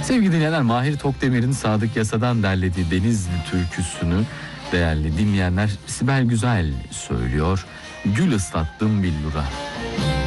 Sevgili dinleyenler, Mahir Tokdemir'in Sadık Yasa'dan derlediği Denizli türküsünü değerli dinleyenler Sibel Güzel söylüyor. Gül ıslattım billura.